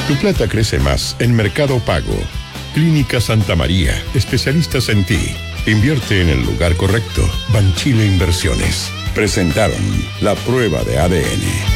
Tu plata crece más en Mercado Pago. Clínica Santa María, especialistas en ti. Invierte en el lugar correcto. Banchile Inversiones. Presentaron la prueba de ADN.